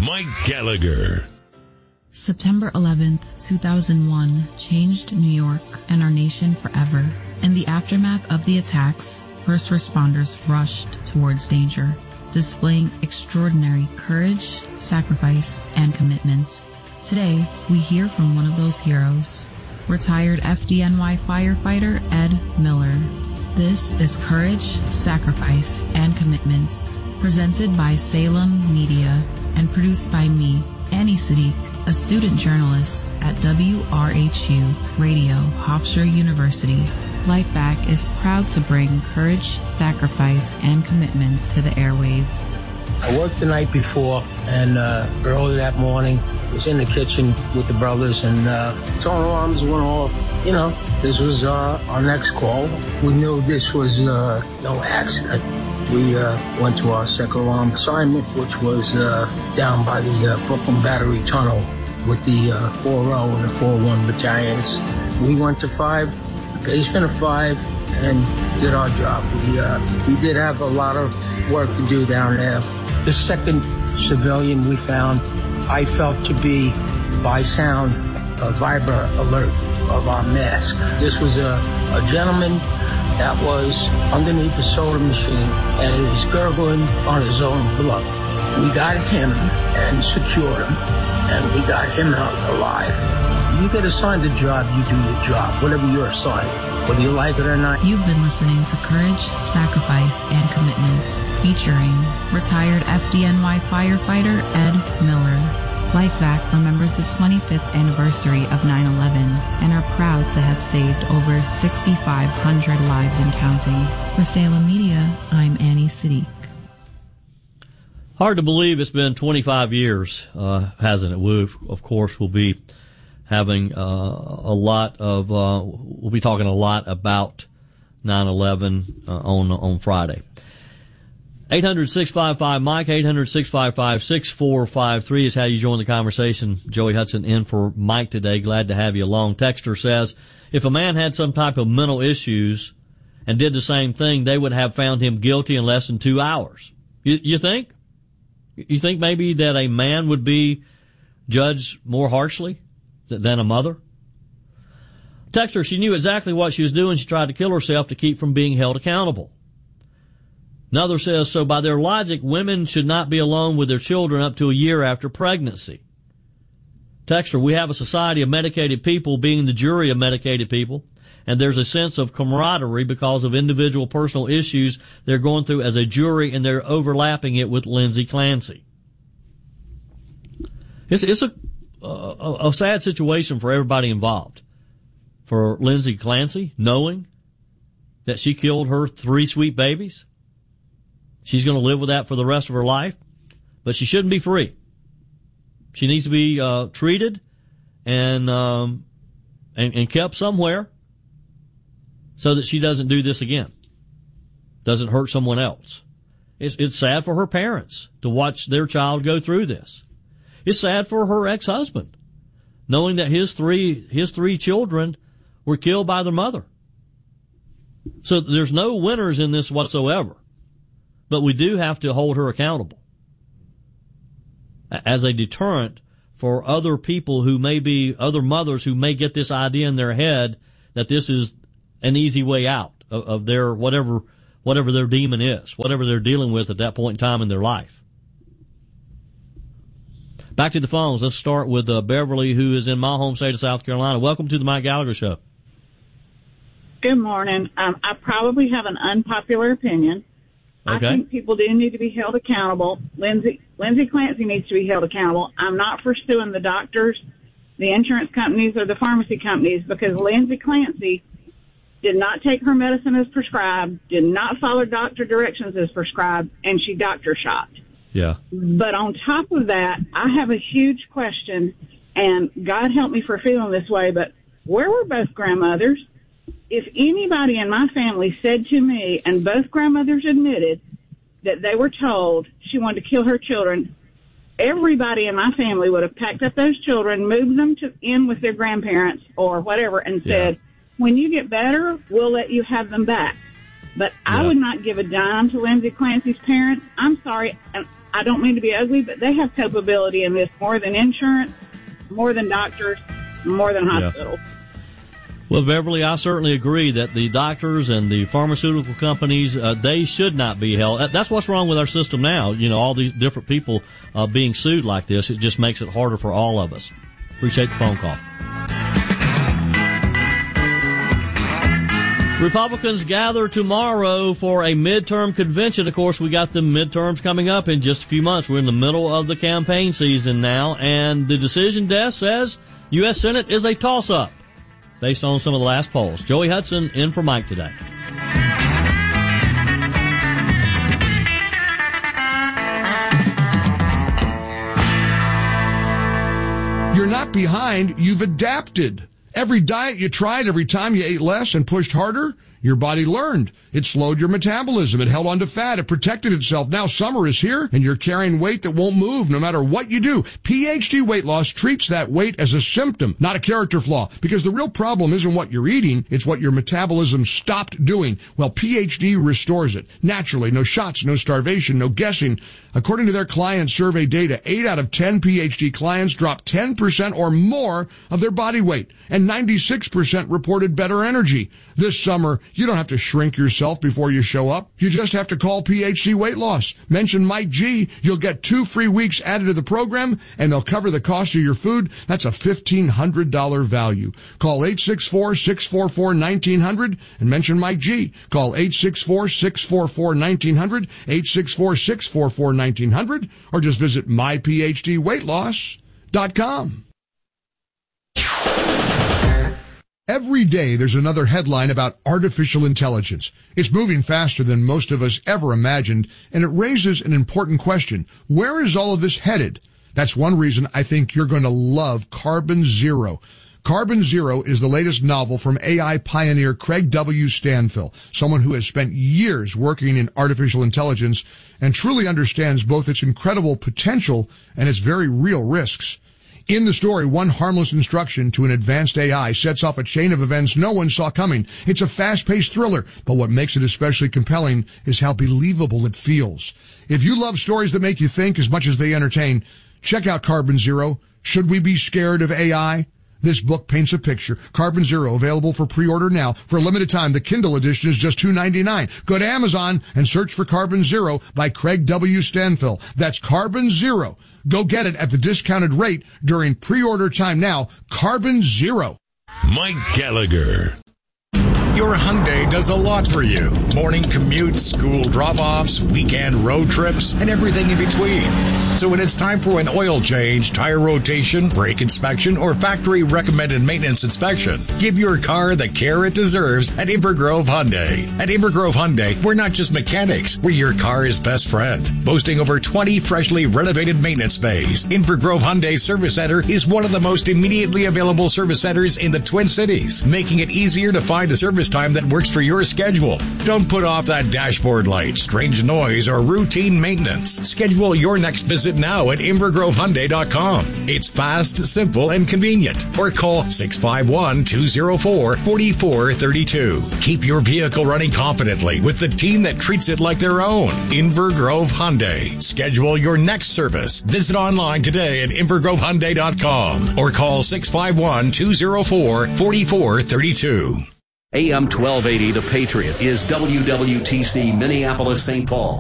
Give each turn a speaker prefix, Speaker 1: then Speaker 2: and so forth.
Speaker 1: Mike Gallagher.
Speaker 2: September 11th, 2001 changed New York and our nation forever. In the aftermath of the attacks, first responders rushed towards danger, displaying extraordinary courage, sacrifice, and commitment. Today, we hear from one of those heroes, retired FDNY firefighter Ed Miller. This is Courage, Sacrifice, and Commitment, presented by Salem Media and produced by me, Annie Siddiq, a student journalist at WRHU Radio, Hofstra University. LifeVac is proud to bring courage, sacrifice, and commitment to the airwaves.
Speaker 3: I worked the night before, and early that morning, was in the kitchen with the brothers, and tone alarms went off. You know, this was our next call. We knew this was no accident. We went to our second alarm assignment, which was down by the Brooklyn Battery Tunnel with the 4-0 and the 4-1 battalions. We went to 5, the basement of 5, and did our job. We did have a lot of work to do down there. The second civilian we found, I felt to be, by sound, a vibra alert of our mask. This was a gentleman that was underneath the soda machine, and he was gurgling on his own blood. We got him and secured him, and we got him out alive. You get assigned a job, you do your job, whatever you're assigned, whether you like it or not.
Speaker 2: You've been listening to Courage, Sacrifice, and Commitments, featuring retired FDNY firefighter Ed Miller. LifeVac remembers the 25th anniversary of 9/11 and are proud to have saved over 6,500 lives and counting. For Salem Media, I'm Annie Siddiq.
Speaker 4: Hard to believe it's been 25 years, hasn't it? We, of course, will be having we'll be talking a lot about 9/11 on Friday. 800-655-MIKE, 800-655-6453 is how you join the conversation. Joey Hudson in for Mike today. Glad to have you along. Texter says, if a man had some type of mental issues and did the same thing, they would have found him guilty in less than 2 hours. You think? You think maybe that a man would be judged more harshly than a mother? Texter, she knew exactly what she was doing. She tried to kill herself to keep from being held accountable. Another says, so by their logic, women should not be alone with their children up to a year after pregnancy. Texter, we have a society of medicated people being the jury of medicated people, and there's a sense of camaraderie because of individual personal issues they're going through as a jury, and they're overlapping it with Lindsay Clancy. It's a sad situation for everybody involved. For Lindsay Clancy, knowing that she killed her 3 sweet babies. She's going to live with that for the rest of her life, but she shouldn't be free. She needs to be treated and kept somewhere so that she doesn't do this again, doesn't hurt someone else. It's sad for her parents to watch their child go through this. It's sad for her ex-husband, knowing that his three children were killed by their mother. So there's no winners in this whatsoever. But we do have to hold her accountable as a deterrent for other people who may be, other mothers who may get this idea in their head that this is an easy way out of their, whatever their demon is, whatever they're dealing with at that point in time in their life. Back to the phones. Let's start with Beverly, who is in my home state of South Carolina. Welcome to the Mike Gallagher Show.
Speaker 5: Good morning. I probably have an unpopular opinion. Okay. I think people do need to be held accountable. Lindsay Clancy needs to be held accountable. I'm not for suing the doctors, the insurance companies, or the pharmacy companies because Lindsay Clancy did not take her medicine as prescribed, did not follow doctor directions as prescribed, and she doctor shopped.
Speaker 4: Yeah.
Speaker 5: But on top of that, I have a huge question, and God help me for feeling this way, but where were both grandmothers? If anybody in my family said to me, and both grandmothers admitted, that they were told she wanted to kill her children, everybody in my family would have packed up those children, moved them in with their grandparents or whatever, and said, when you get better, we'll let you have them back. But I would not give a dime to Lindsay Clancy's parents. I'm sorry, and I don't mean to be ugly, but they have culpability in this more than insurance, more than doctors, more than hospitals.
Speaker 4: Yeah. Well, Beverly, I certainly agree that the doctors and the pharmaceutical companies, they should not be held. That's what's wrong with our system now. You know, all these different people being sued like this. It just makes it harder for all of us. Appreciate the phone call. Republicans gather tomorrow for a midterm convention. Of course, we got the midterms coming up in just a few months. We're in the middle of the campaign season now, and the decision desk says U.S. Senate is a toss-up based on some of the last polls. Joey Hudson in for Mike today.
Speaker 1: You're not behind, you've adapted. Every diet you tried, every time you ate less and pushed harder, your body learned. It slowed your metabolism. It held on to fat. It protected itself. Now summer is here, and you're carrying weight that won't move no matter what you do. PhD Weight Loss treats that weight as a symptom, not a character flaw, because the real problem isn't what you're eating, it's what your metabolism stopped doing. Well, PhD restores it. Naturally, no shots, no starvation, no guessing. According to their client survey data, 8 out of 10 PhD clients dropped 10% or more of their body weight, and 96% reported better energy. This summer, you don't have to shrink yourself before you show up. You just have to call PhD Weight Loss. Mention Mike G. You'll get 2 free weeks added to the program, and they'll cover the cost of your food. That's a $1,500 value. Call 864-644-1900 and mention Mike G. Call 864-644-1900, 864-644-1900, or just visit myphdweightloss.com. Every day there's another headline about artificial intelligence. It's moving faster than most of us ever imagined, and it raises an important question. Where is all of this headed? That's one reason I think you're going to love Carbon Zero. Carbon Zero is the latest novel from AI pioneer Craig W. Stanfill, someone who has spent years working in artificial intelligence and truly understands both its incredible potential and its very real risks. In the story, one harmless instruction to an advanced AI sets off a chain of events no one saw coming. It's a fast-paced thriller, but what makes it especially compelling is how believable it feels. If you love stories that make you think as much as they entertain, check out Carbon Zero. Should we be scared of AI? This book paints a picture. Carbon Zero, available for pre-order now. For a limited time, the Kindle edition is just $2.99. Go to Amazon and search for Carbon Zero by Craig W. Stanfill. That's Carbon Zero. Go get it at the discounted rate during pre-order time now. Carbon Zero.
Speaker 6: Mike Gallagher.
Speaker 7: Your Hyundai does a lot for you. Morning commutes, school drop-offs, weekend road trips, and everything in between. So when it's time for an oil change, tire rotation, brake inspection, or factory-recommended maintenance inspection, give your car the care it deserves at Invergrove Hyundai. At Invergrove Hyundai, we're not just mechanics, we're your car's best friend. Boasting over 20 freshly renovated maintenance bays, Invergrove Hyundai Service Center is one of the most immediately available service centers in the Twin Cities, making it easier to find a service time that works for your schedule. Don't put off that dashboard light, strange noise, or routine maintenance. Schedule your next visit now at InvergroveHyundai.com. It's fast, simple, and convenient. Or call 651-204-4432. Keep your vehicle running confidently with the team that treats it like their own. Invergrove Hyundai. Schedule your next service. Visit online today at InvergroveHyundai.com or call 651-204-4432.
Speaker 8: AM 1280, The Patriot, is WWTC Minneapolis, St. Paul.